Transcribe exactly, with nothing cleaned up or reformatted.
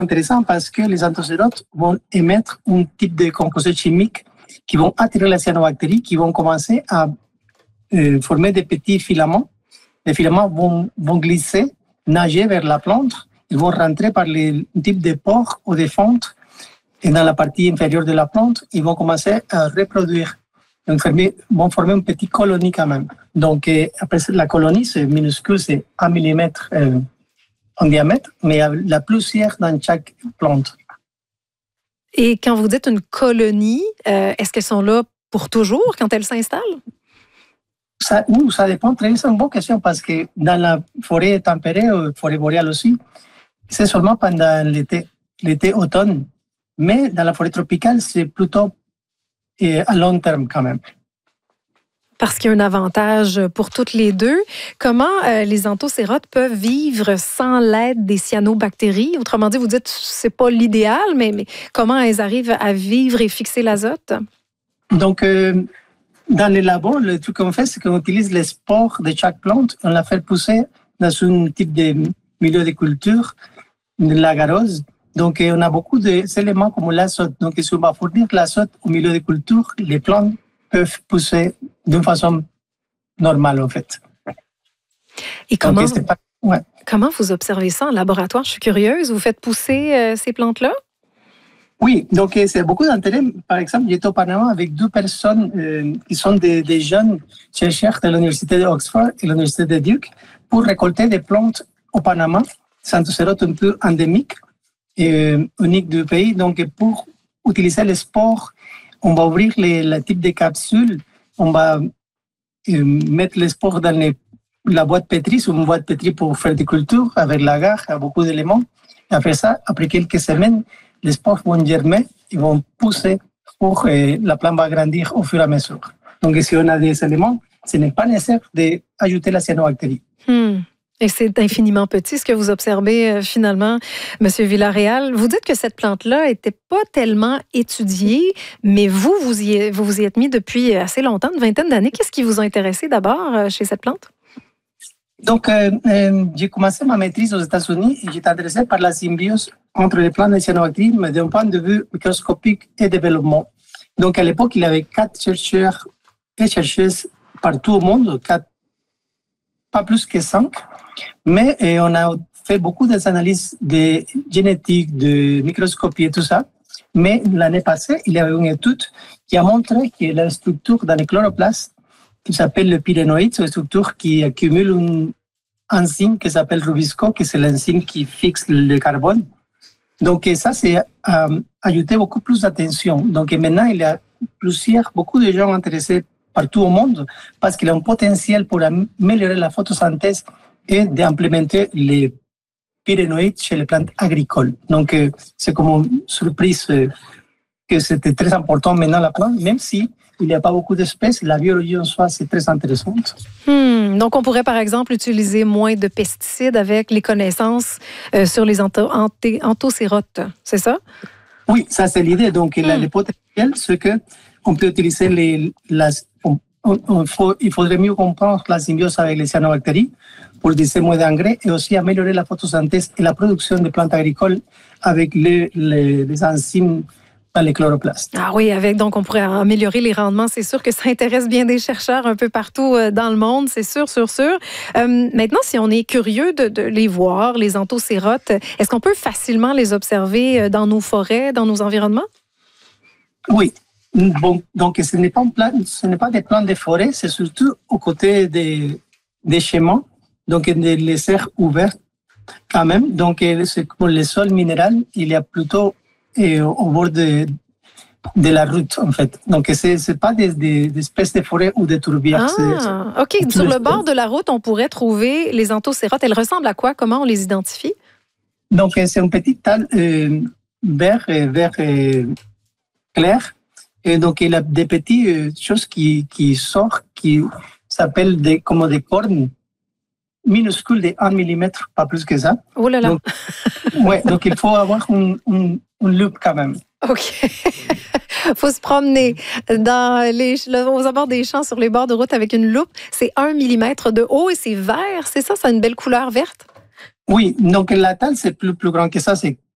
intéressant parce que les anthocérotes vont émettre un type de composés chimiques qui vont attirer les cyanobactéries, qui vont commencer à euh, former des petits filaments. Les filaments vont, vont glisser, nager vers la plante. Ils vont rentrer par les types de pores ou des fentes. Et dans la partie inférieure de la plante, ils vont commencer à reproduire. Donc, ils vont former une petite colonie quand même. Donc, euh, après, la colonie, c'est minuscule, c'est un millimètre euh, en diamètre, mais il y a la plusieurs dans chaque plante. Et quand vous dites une colonie, euh, est-ce qu'elles sont là pour toujours quand elles s'installent? Ça, ou, ça dépend. C'est une bonne question parce que dans la forêt tempérée, ou forêt boréale aussi, c'est seulement pendant l'été, l'été-automne. Mais dans la forêt tropicale, c'est plutôt euh, à long terme quand même. Parce qu'il y a un avantage pour toutes les deux. Comment euh, les anthocérotes peuvent vivre sans l'aide des cyanobactéries? Autrement dit, vous dites que ce n'est pas l'idéal, mais, mais comment elles arrivent à vivre et fixer l'azote? Donc, euh, dans les labos, le truc qu'on fait, c'est qu'on utilise les spores de chaque plante, on la fait pousser dans un type de milieu de culture, de l'agarose. Donc, on a beaucoup d'éléments comme l'azote. Donc, si on va fournir l'azote au milieu de culture, les plantes peuvent pousser d'une façon normale, en fait. Et comment, donc, pas... ouais. comment vous observez ça en laboratoire? Je suis curieuse. Vous faites pousser euh, ces plantes-là? Oui, donc c'est beaucoup d'intérêt. Par exemple, j'étais au Panama avec deux personnes euh, qui sont des, des jeunes chercheurs de l'Université d'Oxford et l'Université de Duke pour récolter des plantes au Panama, c'est un anthocérote un peu endémique et euh, unique du pays. Donc, pour utiliser les spores, on va ouvrir les, le type de capsules, on va euh, mettre les spores dans les, la boîte pétrie, sur une boîte pétrie pour faire des cultures avec l'agar, avec beaucoup d'éléments. Et après ça, après quelques semaines, les spores vont germer, ils vont pousser pour euh, la plante va grandir au fur et à mesure. Donc, si on a des éléments, ce n'est pas nécessaire d'ajouter la cyanobactérie. Hmm. Et c'est infiniment petit ce que vous observez euh, finalement, M. Villarreal. Vous dites que cette plante-là n'était pas tellement étudiée, mais vous, vous y, vous, vous y êtes mis depuis assez longtemps, une vingtaine d'années. Qu'est-ce qui vous a intéressé d'abord euh, chez cette plante? Donc, euh, euh, j'ai commencé ma maîtrise aux États-Unis et j'étais intéressé par la symbiose entre les plantes et les cyanobactéries, mais d'un point de vue microscopique et développement. Donc, à l'époque, il y avait quatre chercheurs et chercheuses partout au monde, quatre, pas plus que cinq. Mais et on a fait beaucoup d'analyses de génétique, de microscopie et tout ça. Mais l'année passée, il y avait une étude qui a montré que la structure dans les chloroplastes, qui s'appelle le pyrénoïde, c'est une structure qui accumule une enzyme qui s'appelle Rubisco, qui c'est l'enzyme qui fixe le carbone. Donc ça, c'est euh, ajouté beaucoup plus d'attention. Donc maintenant, il y a plusieurs, beaucoup de gens intéressés partout au monde parce qu'il y a un potentiel pour améliorer la photosynthèse et d'implémenter les pyrénoïdes chez les plantes agricoles. Donc, euh, c'est comme une surprise euh, que c'était très important maintenant la plante, même si il n'y a pas beaucoup d'espèces, la biologie en soi, c'est très intéressante. Hmm, donc, on pourrait, par exemple, utiliser moins de pesticides avec les connaissances euh, sur les anthocérotes, c'est ça? Oui, ça, c'est l'idée. Donc, hmm. le potentiel, c'est qu'on peut utiliser les... La, on, on, faut, il faudrait mieux comprendre la symbiose avec les cyanobactéries pour utiliser moins d'engrais et aussi améliorer la photosynthèse et la production de plantes agricoles avec les, les, les enzymes dans les chloroplastes. Ah oui, avec donc on pourrait améliorer les rendements. C'est sûr que ça intéresse bien des chercheurs un peu partout dans le monde, c'est sûr, sûr, sûr. Euh, maintenant, si on est curieux de, de les voir, les anthocérotes, est-ce qu'on peut facilement les observer dans nos forêts, dans nos environnements? Oui. Bon, donc ce n'est pas, plan, ce n'est pas des plantes de forêt, c'est surtout aux côtés des, des chemins, donc des les serres ouvertes quand même. Donc c'est comme le sol minéral, il y a plutôt et au bord de, de la route, en fait. Donc, ce n'est pas des, des, des espèces de forêt ou des tourbières. Ah, OK. Sur le bord de la route, on pourrait trouver les anthocérotes. Elles ressemblent à quoi? Comment on les identifie? Donc, c'est un petit tas euh, vert, vert euh, clair. Et donc, il y a des petites euh, choses qui, qui sortent, qui s'appellent des, comme des cornes minuscules de un millimètre, pas plus que ça. Oh là là! Donc, ouais, donc il faut avoir une, une, une loupe quand même. OK. Il faut se promener dans les, aux abords des champs, sur les bords de route avec une loupe. C'est un millimètre de haut et c'est vert, c'est ça? Ça a une belle couleur verte? Oui, donc la taille, c'est plus, plus grand que ça, c'est